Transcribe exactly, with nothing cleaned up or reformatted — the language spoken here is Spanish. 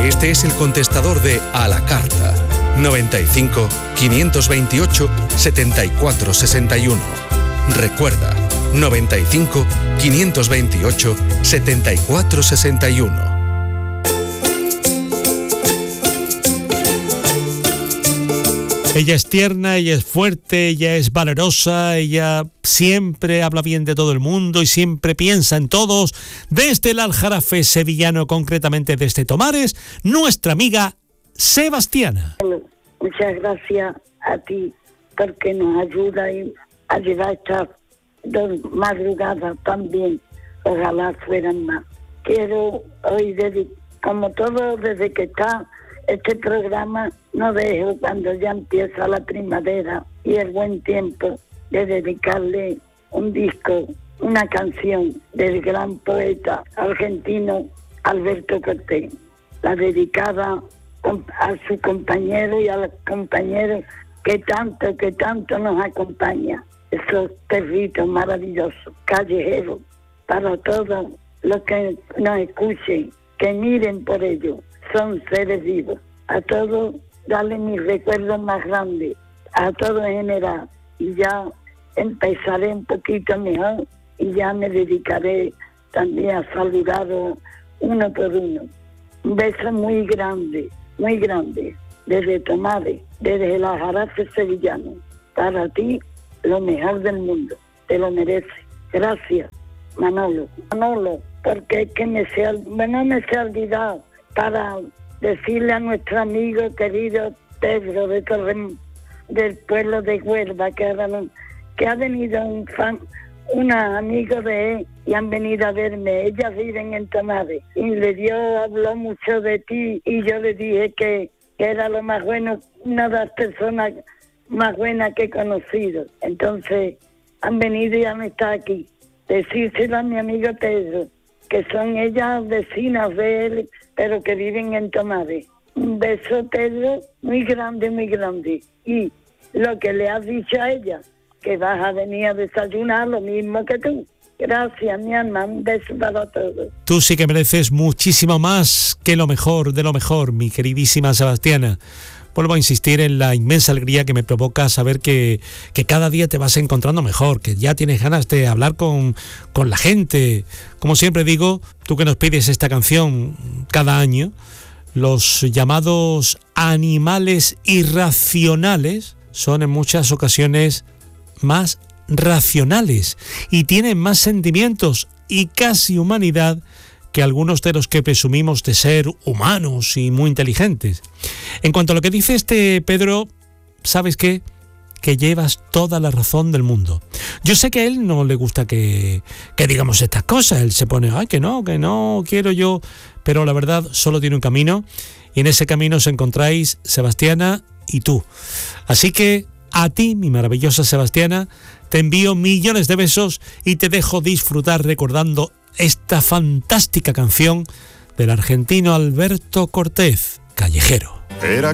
Este es el contestador de A la Carta. noventa y cinco, quinientos veintiocho, setenta y cuatro sesenta y uno. Recuerda, noventa y cinco, quinientos veintiocho, setenta y cuatro sesenta y uno. Ella es tierna, ella es fuerte, ella es valerosa, ella siempre habla bien de todo el mundo y siempre piensa en todos. Desde el Aljarafe sevillano, concretamente desde Tomares, nuestra amiga Sebastiana. Muchas gracias a ti porque nos ayuda a llevar estas dos madrugadas también. Ojalá fueran más. Quiero hoy, desde, como todo desde que está este programa, no dejo cuando ya empieza la primavera y el buen tiempo de dedicarle un disco, una canción del gran poeta argentino Alberto Cortés. La dedicada a su compañero y a los compañeros que tanto, que tanto nos acompaña. Esos perritos maravillosos, callejeros, para todos los que nos escuchen, que miren por ellos, son seres vivos. A todos, darle mis recuerdos más grandes, a todos en general. Y ya empezaré un poquito mejor y ya me dedicaré también a saludaros uno por uno. Un beso muy grande, muy grande, desde Tomares, desde el Aljarafe sevillano. Para ti, lo mejor del mundo, te lo mereces. Gracias, Manolo. Manolo, porque es que me se, no me se ha olvidado para decirle a nuestro amigo querido Pedro de Torrem, del pueblo de Huelva, que, ahora no, que ha venido un fan, unos amigos de él y han venido a verme. Ellas viven en Tomares y le dio, habló mucho de ti y yo le dije que, que era lo más bueno, una de las personas más buenas que he conocido. Entonces han venido y han estado aquí. Decírselo a mi amigo Pedro, que son ellas vecinas de él, pero que viven en Tomares. Un beso, Pedro, muy grande, muy grande. Y lo que le has dicho a ella, que vas a venir a desayunar lo mismo que tú. Gracias, mi alma, un beso para todos. Tú sí que mereces muchísimo más que lo mejor de lo mejor, mi queridísima Sebastiana. Vuelvo a insistir en la inmensa alegría que me provoca saber que, que cada día te vas encontrando mejor, que ya tienes ganas de hablar con, con la gente. Como siempre digo, tú que nos pides esta canción cada año, los llamados animales irracionales son en muchas ocasiones más racionales y tienen más sentimientos y casi humanidad que algunos de los que presumimos de ser humanos y muy inteligentes. En cuanto a lo que dice este Pedro, ¿sabes qué? Que llevas toda la razón del mundo. Yo sé que a él no le gusta que, que digamos estas cosas. Él se pone, ay, que no, que no quiero yo. Pero la verdad solo tiene un camino y en ese camino os encontráis Sebastiana y tú. Así que a ti, mi maravillosa Sebastiana, te envío millones de besos y te dejo disfrutar recordando esta fantástica canción del argentino Alberto Cortés, Callejero. Era